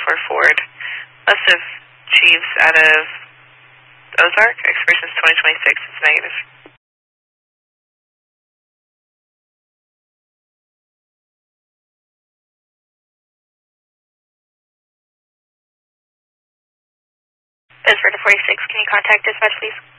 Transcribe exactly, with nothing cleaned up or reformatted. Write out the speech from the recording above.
for Ford. List of chiefs out of Ozark, expiration is twenty twenty-six, it's negative. Ozark to forty-six, can you contact dispatch, please?